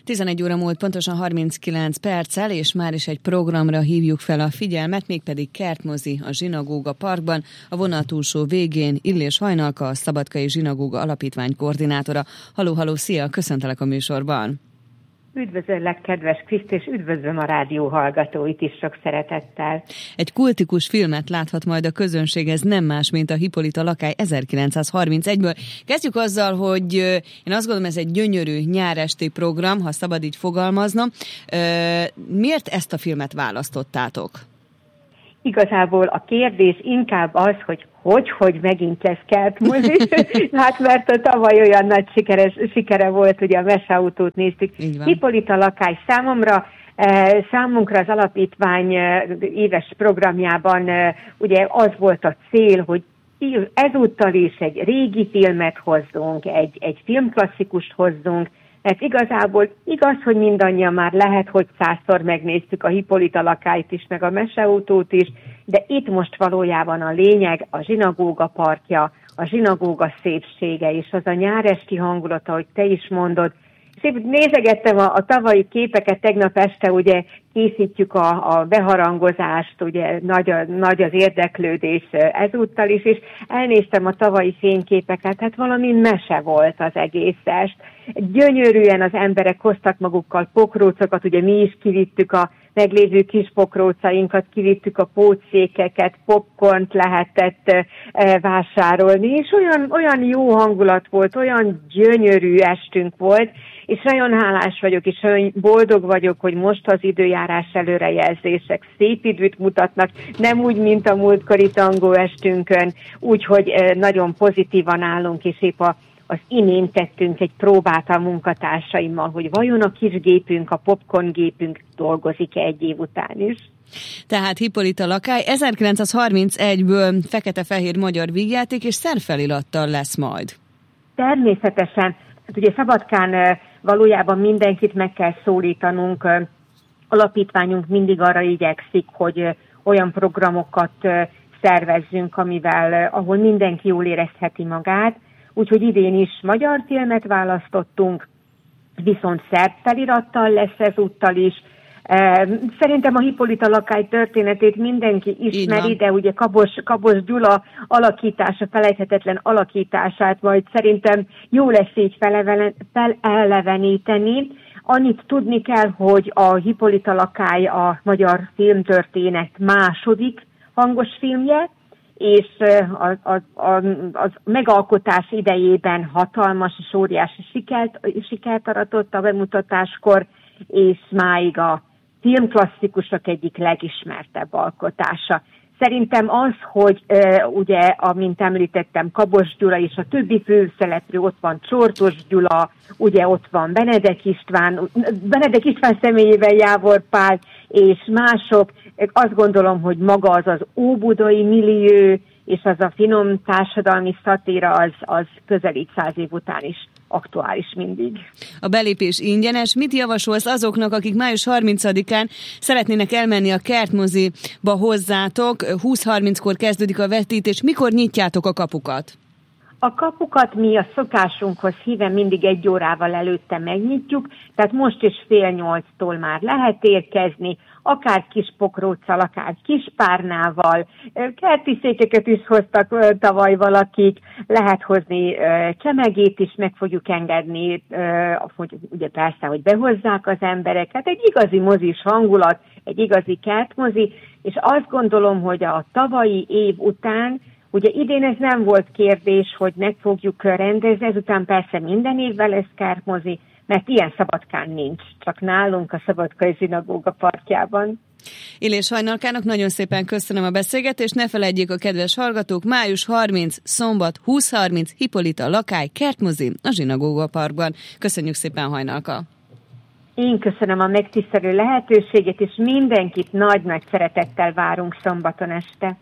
11 óra múlt pontosan 39 perccel, és már is egy programra hívjuk fel a figyelmet, mégpedig kertmozi a Zsinagóga Parkban, a vonal túlsó végén Illés Hajnalka, a Szabadkai Zsinagóga Alapítvány koordinátora. Halló, szia, köszöntelek a műsorban. Üdvözöllek, kedves Kriszt, és üdvözlöm a rádió hallgatóit is sok szeretettel. Egy kultikus filmet láthat majd a közönség, ez nem más, mint a Hippolyta Lakály 1931-ből. Kezdjük azzal, hogy én azt gondolom, ez egy gyönyörű nyáresti program, ha szabad így fogalmaznom. Miért ezt a filmet választottátok? Igazából a kérdés inkább az, hogy megint lesz kertmozi. Hát mert a tavaly olyan nagy sikere volt, ugye a Meseautót néztük. Hippolyta Lakály számunkra az alapítvány éves programjában ugye az volt a cél, hogy ezúttal is egy régi filmet hozzunk, egy filmklasszikust hozzunk, mert igazából igaz, hogy mindannyian már lehet, hogy 100-szor megnéztük a Hippolyta Lakályt is, meg a Meseautót is, de itt most valójában a lényeg a zsinagóga parkja, a zsinagóga szépsége, és az a nyáresti hangulata, ahogy te is mondod. Szép, nézegettem a tavalyi képeket, tegnap este ugye készítjük a beharangozást, ugye nagy az érdeklődés ezúttal is, és elnéztem a tavalyi fényképeket, hát valami mese volt az egész est. Gyönyörűen az emberek hoztak magukkal pokrócokat, ugye mi is kivittük a meglévő kis pokrócainkat, kivittük a pótszékeket, popcornt lehetett vásárolni, és olyan jó hangulat volt, olyan gyönyörű estünk volt, és nagyon hálás vagyok, és olyan boldog vagyok, hogy most az időjárás előrejelzések szép időt mutatnak, nem úgy, mint a múltkori tangó estünkön, úgyhogy nagyon pozitívan állunk, és épp az imént tettünk egy próbát a munkatársaimmal, hogy vajon a kis gépünk, a popcorn gépünk dolgozik-e egy év után is. Tehát Hippolyta Lakály 1931-ből fekete-fehér magyar vígjáték és szerfelirattal lesz majd. Természetesen. Hát ugye Szabadkán valójában mindenkit meg kell szólítanunk. Alapítványunk mindig arra igyekszik, hogy olyan programokat szervezzünk, ahol mindenki jól érezheti magát. Úgyhogy idén is magyar filmet választottunk, viszont szerb felirattal lesz ezúttal is. Szerintem a Hippolyta Lakály történetét mindenki ismeri, de ugye Kabos Gyula alakítása, felejthetetlen alakítását majd szerintem jó lesz így feleleveníteni. Annyit tudni kell, hogy a Hippolyta Lakály a magyar filmtörténet második hangos filmje, és az megalkotás idejében hatalmas és óriási sikert aratott a bemutatáskor, és máig a filmklasszikusok egyik legismertebb alkotása. Szerintem az, hogy ugye, amint említettem, Kabos Gyula és a többi főszereplő, ott van Csortos Gyula, ugye ott van Benedek István személyében Jávor Pál és mások. Azt gondolom, hogy maga az óbudai millió és az a finom társadalmi szatíra az közelít 100 év után is aktuális mindig. A belépés ingyenes. Mit javasolsz azoknak, akik május 30-án szeretnének elmenni a kertmoziba hozzátok? 20-30-kor kezdődik a vetítés. Mikor nyitjátok a kapukat? A kapukat mi a szokásunkhoz híven mindig 1 órával előtte megnyitjuk, tehát most is 7:30-tól már lehet érkezni, akár kis pokróccal, akár kis párnával, kerti székeket is hoztak tavaly valakik, lehet hozni csemegét is, meg fogjuk engedni, hogy ugye persze, hogy behozzák az embereket, egy igazi mozis hangulat, egy igazi kertmozi, és azt gondolom, hogy a tavalyi év után, ugye idén ez nem volt kérdés, hogy meg fogjuk rendezni, ezután persze minden évvel lesz kertmozi, mert ilyen Szabadkán nincs, csak nálunk a Szabadkai Zsinagóga Parkjában. Illés Hajnalkának nagyon szépen köszönöm a beszélgetést, ne feledjék a kedves hallgatók, május 30, szombat 20:30, Hippolyta Lakály, kertmozi a Zsinagóga Parkban. Köszönjük szépen, Hajnalka! Én köszönöm a megtisztelő lehetőséget, és mindenkit nagy-nagy szeretettel várunk szombaton este.